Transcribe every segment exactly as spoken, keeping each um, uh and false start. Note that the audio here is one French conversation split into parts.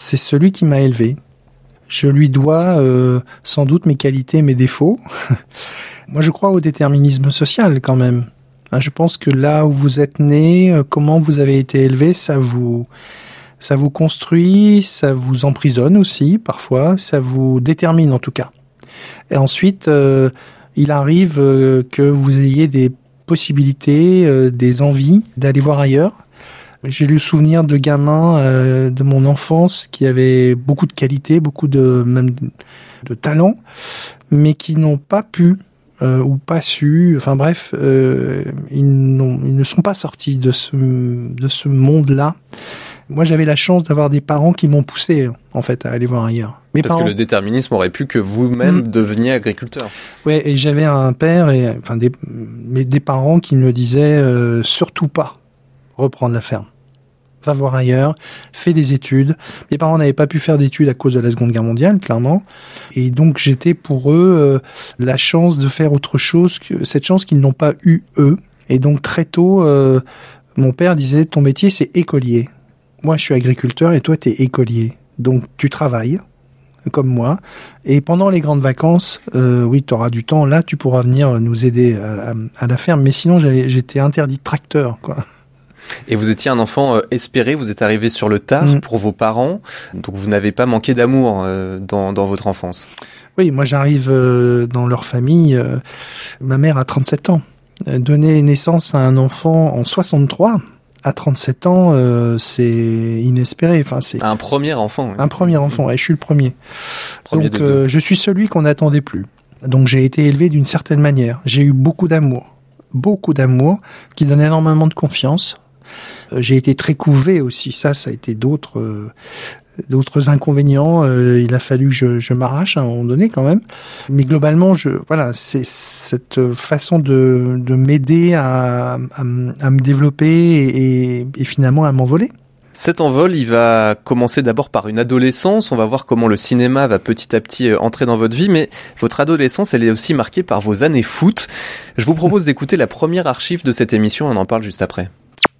c'est celui qui m'a élevé. Je lui dois euh, sans doute mes qualités et mes défauts. Moi, je crois au déterminisme social quand même. Je pense que là où vous êtes né, comment vous avez été élevé, ça vous, ça vous construit, ça vous emprisonne aussi parfois, ça vous détermine en tout cas. Et ensuite, euh, il arrive euh, que vous ayez des possibilités, euh, des envies d'aller voir ailleurs. J'ai le souvenir de gamins euh, de mon enfance qui avaient beaucoup de qualités, beaucoup de même de talent, mais qui n'ont pas pu euh, ou pas su. Enfin bref, euh, ils, n'ont, ils ne sont pas sortis de ce de ce monde-là. Moi, j'avais la chance d'avoir des parents qui m'ont poussé en fait à aller voir ailleurs. Mes Parce parents... que le déterminisme aurait pu que vous-même mmh. deveniez agriculteur. Ouais, et j'avais un père et enfin des mais des parents qui me disaient euh, surtout pas reprendre la ferme. Va voir ailleurs, fais des études. Mes parents n'avaient pas pu faire d'études à cause de la Seconde Guerre mondiale, clairement. Et donc, j'étais pour eux euh, la chance de faire autre chose, que cette chance qu'ils n'ont pas eue, eux. Et donc, très tôt, euh, mon père disait, ton métier, c'est écolier. Moi, je suis agriculteur et toi, t'es écolier. Donc, tu travailles, comme moi. Et pendant les grandes vacances, euh, oui, tu auras du temps. Là, tu pourras venir nous aider à, à, à la ferme. Mais sinon, j'allais, j'étais interdit de tracteur, quoi. Et vous étiez un enfant euh, espéré, vous êtes arrivé sur le tard mmh. pour vos parents, donc vous n'avez pas manqué d'amour euh, dans, dans votre enfance. Oui, moi j'arrive euh, dans leur famille, euh, ma mère a trente-sept ans. Euh, donner naissance à un enfant en soixante-trois, à trente-sept ans, euh, c'est inespéré. Enfin, c'est un premier enfant. Oui. Un premier enfant, ouais, je suis le premier. premier donc euh, je suis celui qu'on n'attendait plus. Donc j'ai été élevé d'une certaine manière. J'ai eu beaucoup d'amour, beaucoup d'amour, qui donne énormément de confiance. J'ai été très couvé aussi, ça, ça a été d'autres, euh, d'autres inconvénients. Euh, il a fallu que je, je m'arrache à un moment donné quand même. Mais globalement, je, voilà, c'est cette façon de, de m'aider à, à, à me développer et, et finalement à m'envoler. Cet envol, il va commencer d'abord par une adolescence. On va voir comment le cinéma va petit à petit entrer dans votre vie. Mais votre adolescence, elle est aussi marquée par vos années foot. Je vous propose d'écouter la première archive de cette émission. On en parle juste après.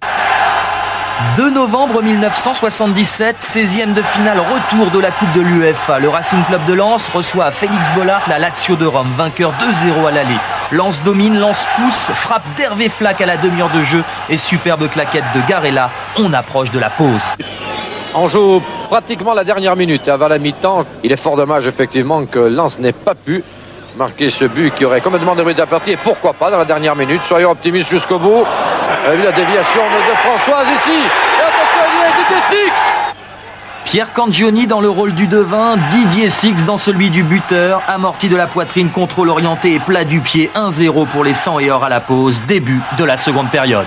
deux novembre mille neuf cent soixante-dix-sept, seizième de finale, retour de la Coupe de l'UEFA. Le Racing Club de Lens reçoit à Félix Bollaert la Lazio de Rome, vainqueur deux zéro à l'aller. Lens domine, Lens pousse, frappe d'Hervé Flack à la demi-heure de jeu et superbe claquette de Garella. On approche de la pause. On joue pratiquement la dernière minute avant la mi-temps. Il est fort dommage effectivement que Lens n'ait pas pu marquer ce but qui aurait complètement détruit la partie. Et pourquoi pas dans la dernière minute, soyons optimistes jusqu'au bout. Euh, la déviation de, de Françoise ici. Et attention, il y a Didier Six. Pierre Cangioni dans le rôle du devin, Didier Six dans celui du buteur, amorti de la poitrine, contrôle orienté et plat du pied, un zéro pour les cent et or à la pause, début de la seconde période.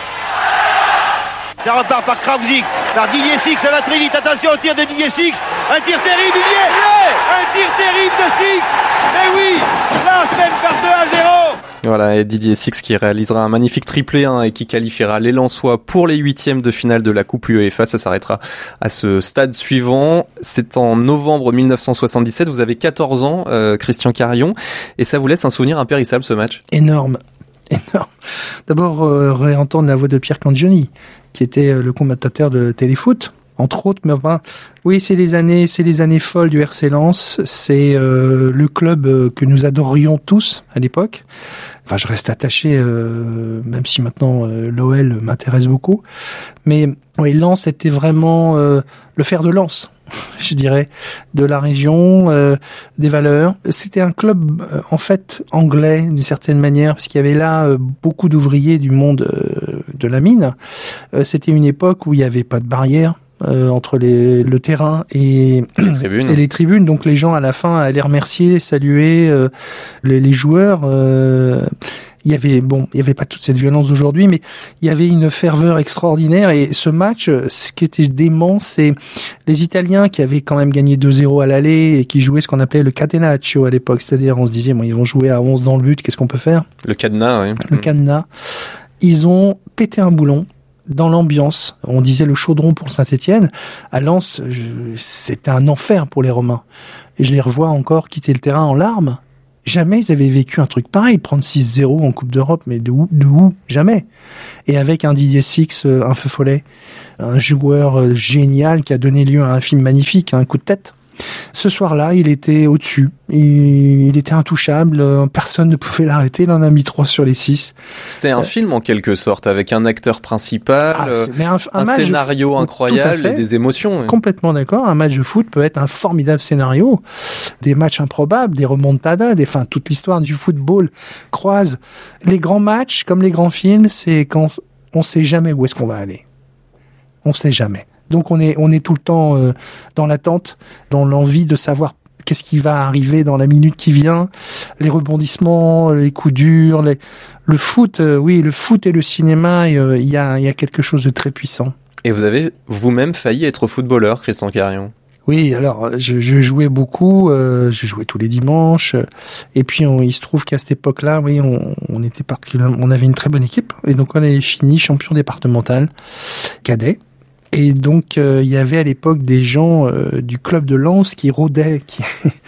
Ça repart par Krausik, par Didier Six, ça va très vite, attention au tir de Didier Six, un tir terrible, il y est, un tir terrible de Six, mais oui, Lens mène par deux à zéro. Voilà, et Didier Six qui réalisera un magnifique triplé hein, et qui qualifiera les Lensois pour les huitièmes de finale de la Coupe UEFA. Ça s'arrêtera à ce stade suivant. C'est en novembre mille neuf cent soixante-dix-sept. Vous avez quatorze ans, euh, Christian Carion, et ça vous laisse un souvenir impérissable ce match. Énorme, énorme. D'abord, euh, réentendre la voix de Pierre Cangioni, qui était le commentateur de Téléfoot. Entre autres, mais enfin, oui, c'est les années, c'est les années folles du R C Lens. C'est euh, le club euh, que nous adorions tous à l'époque. Enfin, je reste attaché, euh, même si maintenant euh, l'O L m'intéresse beaucoup. Mais oui, Lens était vraiment euh, le fer de lance, je dirais, de la région, euh, des valeurs. C'était un club euh, en fait anglais d'une certaine manière, parce qu'il y avait là euh, beaucoup d'ouvriers du monde euh, de la mine. Euh, c'était une époque où il n'y avait pas de barrière. Euh, entre les, le terrain et les, tribunes. et les tribunes. Donc les gens à la fin allaient remercier, saluer euh, les, les joueurs. Euh, il y avait bon, il y avait pas toute cette violence d'aujourd'hui, mais il y avait une ferveur extraordinaire. Et ce match, ce qui était dément, c'est les Italiens qui avaient quand même gagné deux zéro à l'aller et qui jouaient ce qu'on appelait le catenaccio à l'époque. C'est-à-dire, on se disait, bon, ils vont jouer à onze dans le but, qu'est-ce qu'on peut faire? Le cadenas, oui. Le cadenas. Ils ont pété un boulon. Dans l'ambiance, on disait le chaudron pour Saint-Étienne. À Lens, je, c'était un enfer pour les Romains. Et je les revois encore quitter le terrain en larmes. Jamais ils avaient vécu un truc pareil, prendre six zéro en Coupe d'Europe, mais de où, de où? Jamais. Et avec un Didier Six, un feu follet, un joueur génial qui a donné lieu à un film magnifique, un coup de tête. Ce soir-là, il était au-dessus. Il, il était intouchable. Personne ne pouvait l'arrêter. Il en a mis trois sur les six. C'était un euh, film en quelque sorte, avec un acteur principal, ah, mais un, un, un scénario foot, incroyable et des émotions. Complètement d'accord. Un match de foot peut être un formidable scénario. Des matchs improbables, des remontadas, des, enfin, toute l'histoire du football croise. Les grands matchs, comme les grands films, c'est quand on sait jamais où est-ce qu'on va aller. On sait jamais. Donc on est on est tout le temps euh, dans l'attente, dans l'envie de savoir qu'est-ce qui va arriver dans la minute qui vient, les rebondissements, les coups durs, les... le foot, euh, oui, le foot et le cinéma, il euh, y a il y a quelque chose de très puissant. Et vous avez vous-même failli être footballeur, Christian Carion. Oui, alors je, je jouais beaucoup, euh, je jouais tous les dimanches, et puis on, il se trouve qu'à cette époque-là, oui, on, on était particulièrement, on avait une très bonne équipe, et donc on avait fini champion départemental cadet. Et donc, euh, il y avait à l'époque des gens euh, du club de Lens qui rôdaient, qui,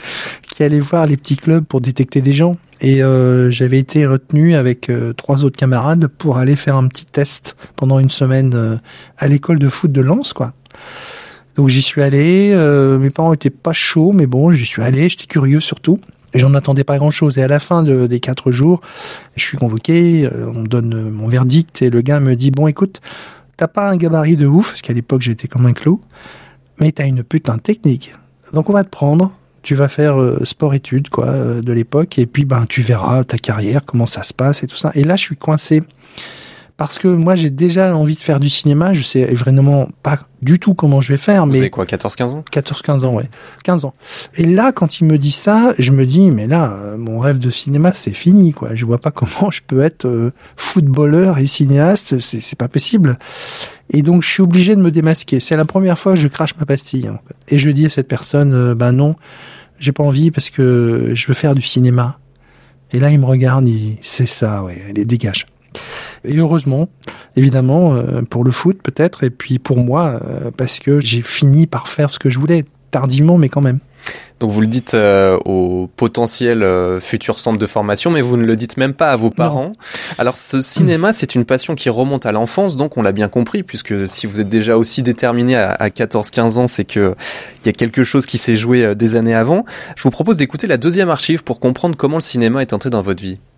qui allaient voir les petits clubs pour détecter des gens. Et euh, j'avais été retenu avec euh, trois autres camarades pour aller faire un petit test pendant une semaine euh, à l'école de foot de Lens, quoi. Donc j'y suis allé, euh, mes parents étaient pas chauds, mais bon, j'y suis allé, j'étais curieux surtout. Et j'en attendais pas grand-chose. Et à la fin de, des quatre jours, je suis convoqué, euh, on me donne mon verdict, et le gars me dit « Bon, écoute, t'as pas un gabarit de ouf, parce qu'à l'époque j'étais comme un clou, mais t'as une putain de technique. Donc on va te prendre, tu vas faire euh, sport-études quoi euh, de l'époque, et puis ben tu verras ta carrière, comment ça se passe et tout ça. Et là je suis coincé, parce que moi j'ai déjà envie de faire du cinéma, je sais vraiment pas du tout comment je vais faire. Vous mais avez quoi, quatorze quinze ans quatorze quinze ans, ouais. quinze ans. Et là, quand il me dit ça, je me dis, mais là, euh, mon rêve de cinéma, c'est fini, quoi. Je vois pas comment je peux être euh, footballeur et cinéaste, c'est, c'est pas possible. Et donc, je suis obligé de me démasquer. C'est la première fois que je crache ma pastille, en fait. Et je dis à cette personne, euh, ben non, j'ai pas envie parce que je veux faire du cinéma. Et là, il me regarde, il dit, c'est ça, ouais, allez, dégage. Et heureusement, évidemment, euh, pour le foot peut-être, et puis pour moi, euh, parce que j'ai fini par faire ce que je voulais, tardivement, mais quand même. Donc vous le dites euh, au potentiel euh, futur centre de formation, mais vous ne le dites même pas à vos parents. Non. Alors ce cinéma, c'est une passion qui remonte à l'enfance, donc on l'a bien compris, puisque si vous êtes déjà aussi déterminé à, à quatorze quinze ans, c'est que il y a quelque chose qui s'est joué euh, des années avant. Je vous propose d'écouter la deuxième archive pour comprendre comment le cinéma est entré dans votre vie.